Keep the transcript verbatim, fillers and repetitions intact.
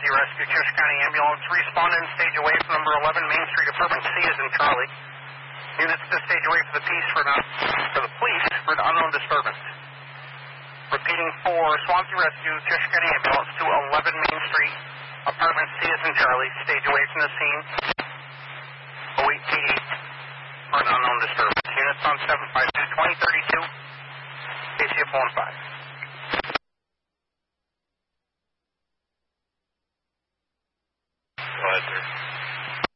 Swansea Rescue, Cheshire County Ambulance. Respond in stage away from number eleven Main Street, apartment C is in Charlie. Units to stage away for the police for, not, for the police for the unknown disturbance. Repeating for Swansea Rescue, Cheshire County Ambulance to eleven Main Street, apartment C is in Charlie. Stage away from the scene. Await P D for an unknown disturbance. Units on seven five two, twenty thirty-two. K C F one five.